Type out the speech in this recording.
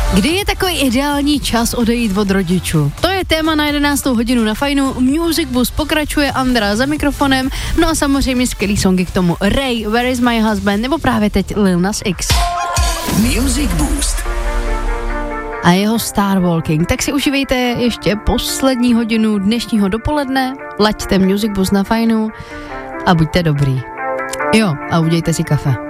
Kdy je takový ideální čas odejít od rodičů? To je téma na 11. hodinu na Fajnu. Music Bus pokračuje, Andra za mikrofonem, no a samozřejmě skvělý songy k tomu. Ray, Where is my husband, nebo právě teď Lil Nas X. Music Boost. A jeho Star Walking. Tak si užívejte ještě poslední hodinu dnešního dopoledne, laďte Music Bus na Fajnu a buďte dobrý. Jo, a udějte si kafe.